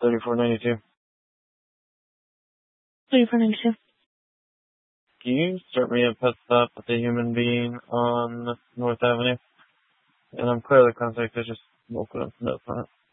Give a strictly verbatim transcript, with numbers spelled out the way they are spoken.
thirty-four ninety-two. thirty-four ninety-two. Can you start me a pet stop with a human being on North Avenue? And I'm clearly contact, I just woke up. No, it's not.